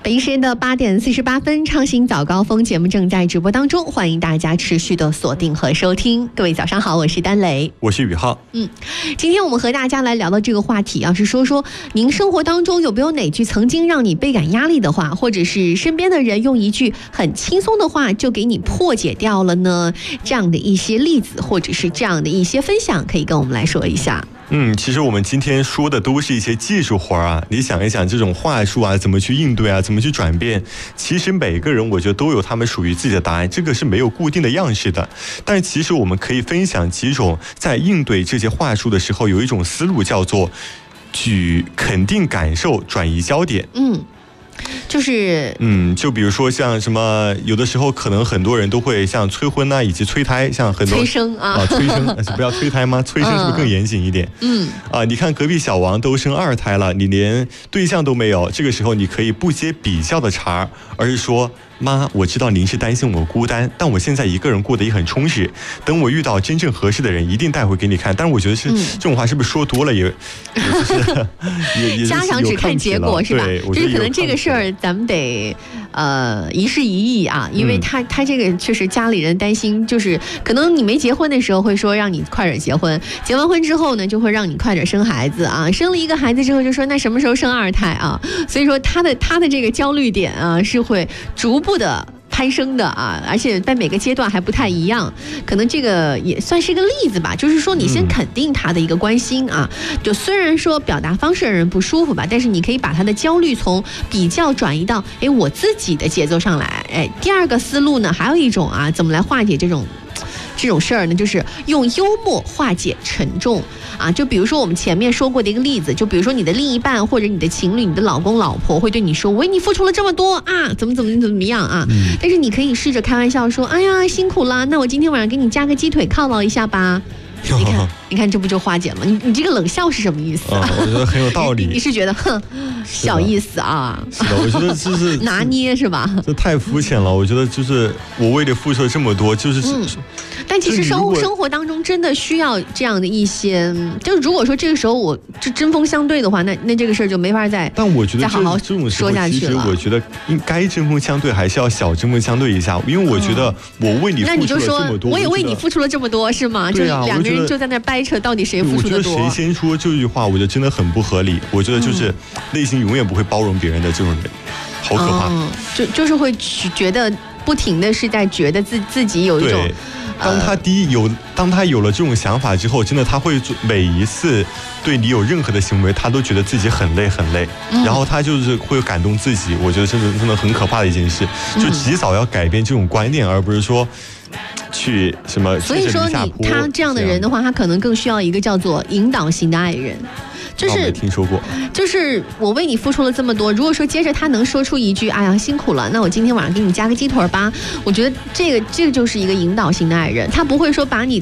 北京时间的8点48分，畅行早高峰节目正在直播当中，欢迎大家持续的锁定和收听。各位早上好，我是丹雷， 我是宇浩。 今天我们和大家来聊的这个话题啊，是说您生活当中有没有哪句曾经让你倍感压力的话，或者是身边的人用一句很轻松的话就给你破解掉了呢？这样的一些例子，或者是这样的一些分享，可以跟我们来说一下。 其实我们今天说的都是一些技术活啊，你想一想这种话术啊，怎么去应对啊，怎么去转变，其实每个人我觉得都有他们属于自己的答案，这个是没有固定的样式的。但是其实我们可以分享几种在应对这些话术的时候，有一种思路叫做举肯定感受转移焦点。 就是就比如说像什么，有的时候可能很多人都会像催婚啊，以及催胎，像很多催生啊， 催生不要催胎吗？催生是不是更严谨一点？你看隔壁小王都生2胎了，你连对象都没有，这个时候你可以不接比较的茬，而是说，妈，我知道您是担心我孤单，但我现在一个人过得也很充实，等我遇到真正合适的人一定带回给你看。但是我觉得是这种话是不是说多了也家长只看结果是吧？就是可能这个事儿咱们得一事一议啊，因为他这个确实家里人担心，就是可能你没结婚的时候会说让你快点结婚，结完婚之后呢就会让你快点生孩子啊，生了一个孩子之后就说那什么时候生2胎啊？所以说他的这个焦虑点啊是会逐步的攀升的啊，而且在每个阶段还不太一样，可能这个也算是一个例子吧，就是说你先肯定他的一个关心啊，就虽然说表达方式让人不舒服吧，但是你可以把他的焦虑从比较转移到我自己的节奏上来。第二个思路呢，还有一种啊，怎么来化解这种事儿呢，就是用幽默化解沉重啊。就比如说我们前面说过的一个例子，就比如说你的另一半或者你的情侣，你的老公老婆会对你说，我为你付出了这么多啊，怎么样啊，但是你可以试着开玩笑说，哎呀辛苦了，那我今天晚上给你加个鸡腿犒劳一下吧。你看这不就化解了吗？你这个冷笑是什么意思啊？ 我觉得很有道理。 你是觉得小意思啊？ 是的，我觉得这是拿捏是吧？ 这太肤浅了。我觉得就是我为你付出了这么多， 但其实生活当中真的需要这样的一些，就是如果说这个时候我就针锋相对的话，那这个事儿就没法再好好说下去了。 其实我觉得应该针锋相对，还是要小针锋相对一下，因为我觉得我为你付出了这么多， 我也为你付出了这么多，是吗？ 对啊， 两个人就在那掰扯到底谁付出的多。 我觉得谁先说这句话，我觉得真的很不合理。我觉得就是内心永远不会包容别人的这种人，好可怕。 就是会觉得不停的是在觉得自己有一种。 当他有了这种想法之后，真的他会每一次对你有任何的行为，他都觉得自己很累，然后他就是会感动自己。我觉得这是真的很可怕的一件事，就及早要改变这种观念，而不是说去什么。 所以说他这样的人的话，他可能更需要一个叫做引导型的爱人。 没听说过， 就是我为你付出了这么多，如果说接着他能说出一句哎呀辛苦了，那我今天晚上给你加个鸡腿吧，我觉得这个就是一个引导型的爱人，他不会说把你